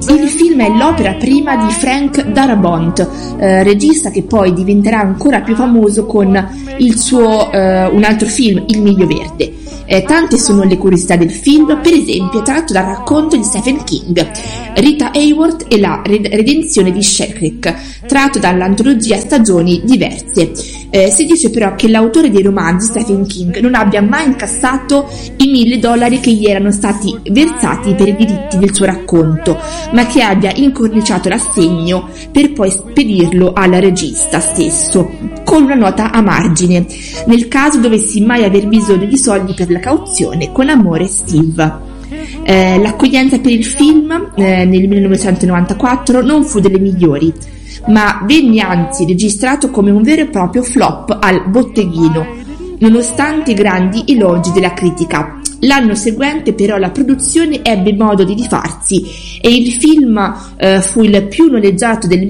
Il film è l'opera prima di Frank Darabont, regista che poi diventerà ancora più famoso con il suo un altro film, Il Miglio Verde. Tante sono le curiosità del film, per esempio tratto dal racconto di Stephen King, Rita Hayworth e la redenzione di Sherlock, tratto dall'antologia Stagioni Diverse. Si dice però che l'autore dei romanzi, Stephen King, non abbia mai incassato i $1.000 che gli erano stati versati per i diritti del suo racconto, ma che abbia incorniciato l'assegno per poi spedirlo al regista stesso, con una nota a margine: nel caso dovessi mai aver bisogno di soldi per la cauzione, con amore Steve. L'accoglienza per il film nel 1994 non fu delle migliori, ma venne anzi registrato come un vero e proprio flop al botteghino, nonostante i grandi elogi della critica. L'anno seguente però la produzione ebbe modo di rifarsi e il film fu il più noleggiato del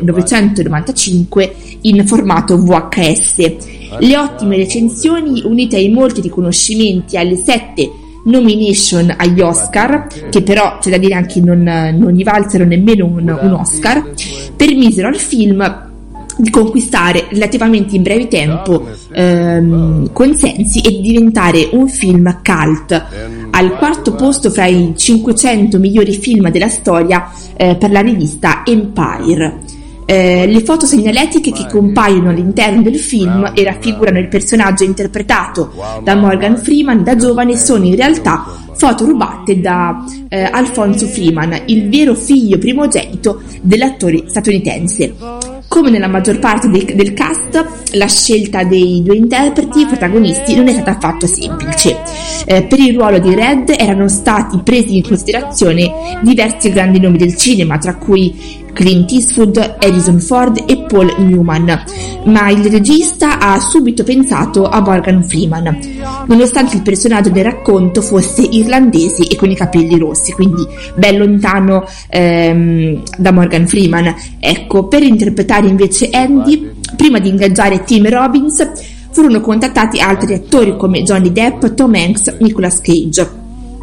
1995 in formato VHS. Le ottime recensioni, unite ai molti riconoscimenti, alle 7 nomination agli Oscar, che però c'è da dire anche non gli valsero nemmeno un Oscar, permisero al film di conquistare relativamente in breve tempo consensi e di diventare un film cult, al quarto posto fra i 500 migliori film della storia per la rivista Empire. Le foto segnaletiche che compaiono all'interno del film e raffigurano il personaggio interpretato da Morgan Freeman da giovane sono in realtà foto rubate da Alfonso Freeman, il vero figlio primogenito dell'attore statunitense. Come nella maggior parte del cast, la scelta dei due interpreti protagonisti non è stata affatto semplice. Per il ruolo di Red erano stati presi in considerazione diversi grandi nomi del cinema, tra cui Clint Eastwood, Harrison Ford e Paul Newman, ma il regista ha subito pensato a Morgan Freeman, nonostante il personaggio del racconto fosse irlandese e con i capelli rossi, quindi ben lontano da Morgan Freeman. Ecco, per interpretare invece Andy, prima di ingaggiare Tim Robbins, furono contattati altri attori come Johnny Depp, Tom Hanks, Nicolas Cage.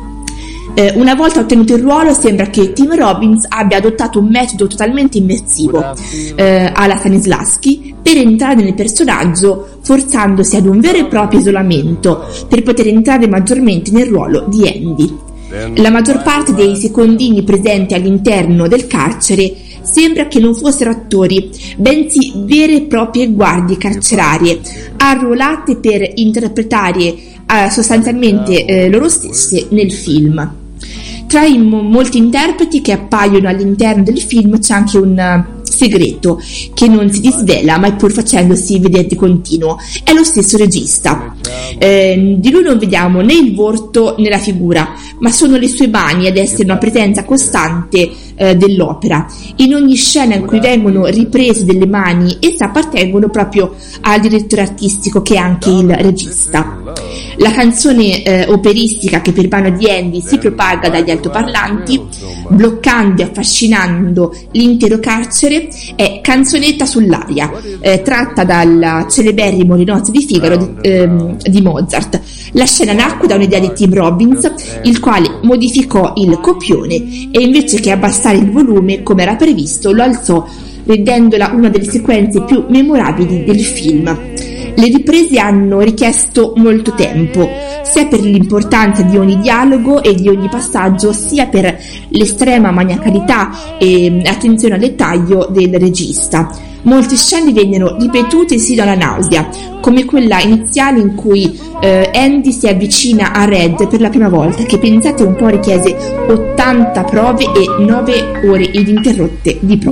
Una volta ottenuto il ruolo, sembra che Tim Robbins abbia adottato un metodo totalmente immersivo alla Stanislavski per entrare nel personaggio, forzandosi ad un vero e proprio isolamento per poter entrare maggiormente nel ruolo di Andy. La maggior parte dei secondini presenti all'interno del carcere sembra che non fossero attori, bensì vere e proprie guardie carcerarie, arruolate per interpretare sostanzialmente loro stesse nel film. Tra i molti interpreti che appaiono all'interno del film c'è anche un segreto che non si disvela, ma pur facendosi vedere di continuo. È lo stesso regista. Di lui non vediamo né il volto né la figura, ma sono le sue mani ad essere una presenza costante dell'opera. In ogni scena in cui vengono riprese delle mani, esse appartengono proprio al direttore artistico, che è anche il regista. La canzone operistica che per mano di Andy si propaga dagli altoparlanti, bloccando e affascinando l'intero carcere, è Canzonetta sull'aria, tratta dal celeberrimo Le nozze di Figaro di Mozart. La scena nacque da un'idea di Tim Robbins, il quale modificò il copione e invece che abbassare il volume come era previsto lo alzò, rendendola una delle sequenze più memorabili del film. Le riprese hanno richiesto molto tempo, sia per l'importanza di ogni dialogo e di ogni passaggio, sia per l'estrema maniacalità e attenzione al dettaglio del regista. Molte scene vennero ripetute sino alla nausea, come quella iniziale in cui Andy si avvicina a Red per la prima volta, che pensate un po' richiese 80 prove e 9 ore ininterrotte di prove.